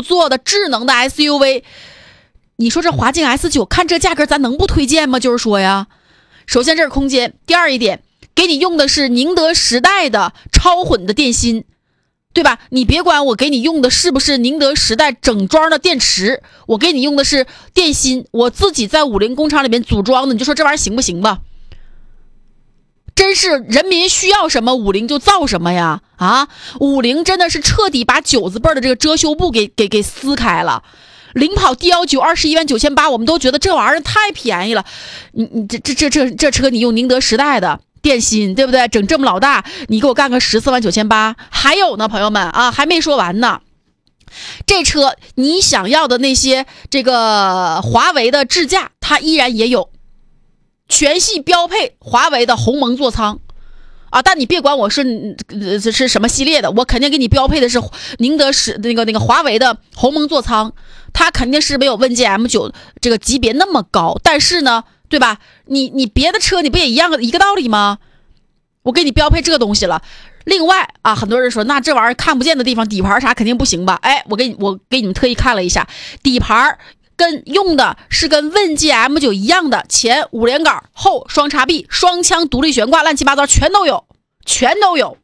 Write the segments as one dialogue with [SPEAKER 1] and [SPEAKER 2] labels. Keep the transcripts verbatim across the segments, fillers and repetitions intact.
[SPEAKER 1] 座的智能的 S U V， 你说这华境 S 九 看这价格咱能不推荐吗？就是说呀，首先这是空间，第二一点，给你用的是宁德时代的超混的电芯，对吧？你别管我给你用的是不是宁德时代整装的电池，我给你用的是电芯，我自己在五菱工厂里面组装的，你就说这玩意儿行不行吧？真是人民需要什么五菱就造什么呀！啊，五菱真的是彻底把九字辈的这个遮羞布给给给撕开了。领跑 D 一九 二十一万九千八，我们都觉得这玩意儿太便宜了。你你这这这这这车你用宁德时代的电芯，对不对？整这么老大，你给我干个十四万九千八。还有呢，朋友们啊，还没说完呢。这车你想要的那些这个华为的智驾，它依然也有。全系标配华为的鸿蒙座舱啊，但你别管我是呃是什么系列的，我肯定给你标配的是宁德时那个那个华为的鸿蒙座舱，它肯定是没有问界 M 九 这个级别那么高，但是呢，对吧？你你别的车你不也一样的一个道理吗？我给你标配这个东西了。另外啊，很多人说那这玩意儿看不见的地方底盘啥肯定不行吧？哎，我给你我给你们特意看了一下，底盘跟用的是跟问界 M 九 一样的，前五连杆，后双叉臂，双枪独立悬挂，乱七八糟全都有，全都有。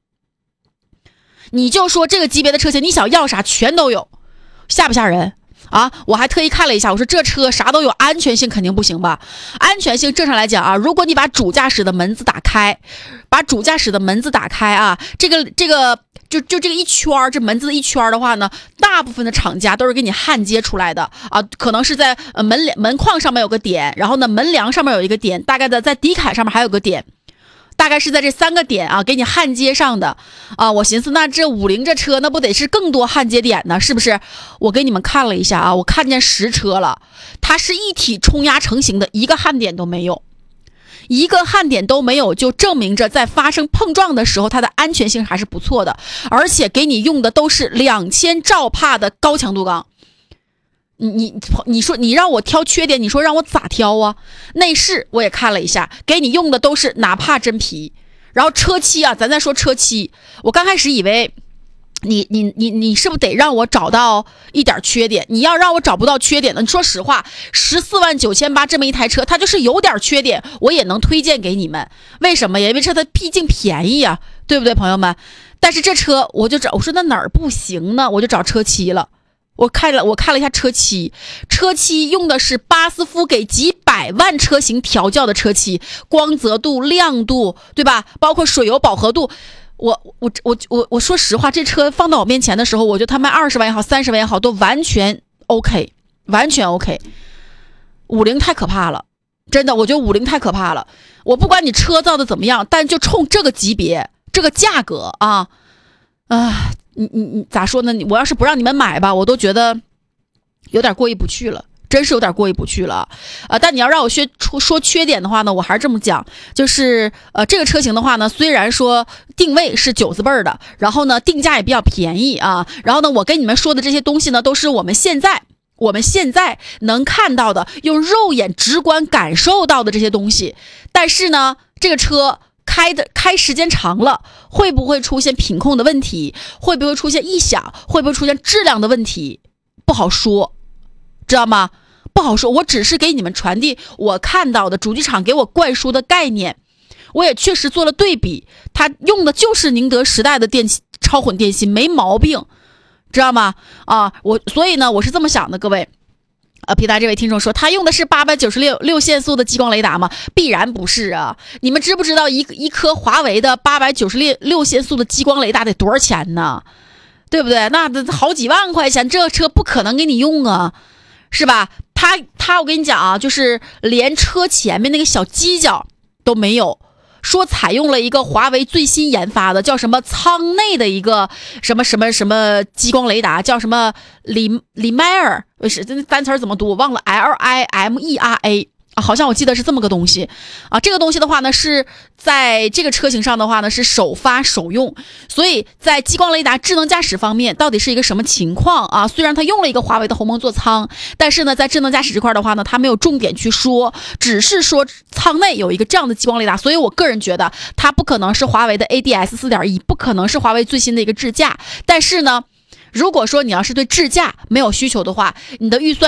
[SPEAKER 1] 你就说这个级别的车型你想要啥全都有，吓不吓人啊？我还特意看了一下，我说这车啥都有，安全性肯定不行吧？安全性正常来讲啊，如果你把主驾驶的门子打开，把主驾驶的门子打开啊，这个这个就就这个一圈，这门子的一圈的话呢，大部分的厂家都是给你焊接出来的啊，可能是在呃门门框上面有个点，然后呢门梁上面有一个点，大概的在底坎上面还有个点，大概是在这三个点啊给你焊接上的啊。我寻思那这五菱这车那不得是更多焊接点呢，是不是？我给你们看了一下啊，我看见实车了，它是一体冲压成型的，一个焊点都没有。一个焊点都没有，就证明着在发生碰撞的时候它的安全性还是不错的，而且给你用的都是两千兆帕的高强度钢。你你你说你让我挑缺点，你说让我咋挑啊？内饰我也看了一下，给你用的都是纳帕真皮。然后车漆啊，咱再说车漆，我刚开始以为你你你你是不是得让我找到一点缺点？你要让我找不到缺点的，你说实话，十四万九千八这么一台车，它就是有点缺点，我也能推荐给你们。为什么呀？因为这它毕竟便宜啊，对不对，朋友们？但是这车我就找，我说那哪儿不行呢？我就找车漆了。我看了我看了一下车漆，车漆用的是巴斯夫给几百万车型调教的车漆，光泽度、亮度，对吧？包括水油饱和度。我我我我我说实话，这车放到我面前的时候，我觉得它卖二十万也好，三十万也好，都完全 OK， 完全 OK。五菱太可怕了，真的，我觉得五菱太可怕了。我不管你车造的怎么样，但就冲这个级别、这个价格啊，啊，你你你咋说呢？我要是不让你们买吧，我都觉得有点过意不去了。真是有点过意不去了，呃，但你要让我说说缺点的话呢，我还是这么讲，就是呃，这个车型的话呢，虽然说定位是九字辈的，然后呢定价也比较便宜啊，然后呢我跟你们说的这些东西呢，都是我们现在我们现在能看到的，用肉眼直观感受到的这些东西，但是呢，这个车开的开时间长了，会不会出现品控的问题？会不会出现异响？会不会出现质量的问题？不好说。知道吗？不好说，我只是给你们传递我看到的主机厂给我灌输的概念，我也确实做了对比，它用的就是宁德时代的电超混电芯，没毛病，知道吗？啊，我所以呢，我是这么想的，各位。呃，皮达这位听众说，他用的是八百九十六六线速的激光雷达吗？必然不是啊！你们知不知道一一颗华为的八百九十六六线速的激光雷达得多少钱呢？对不对？那好几万块钱，这车不可能给你用啊！是吧？它它，我跟你讲啊，就是连车前面那个小犄角都没有，说采用了一个华为最新研发的，叫什么舱内的一个什么什么什么激光雷达，叫什么里里迈尔，是这单词怎么读我忘了 ，L I M E R A。啊，好像我记得是这么个东西啊。这个东西的话呢，是在这个车型上的话呢是首发首用，所以在激光雷达智能驾驶方面到底是一个什么情况啊？虽然它用了一个华为的鸿蒙座舱，但是呢，在智能驾驶这块的话呢，它没有重点去说，只是说舱内有一个这样的激光雷达，所以我个人觉得它不可能是华为的 A D S 四点一， 不可能是华为最新的一个智驾，但是呢。 如果说你要是对智驾没有需求的话，你的预算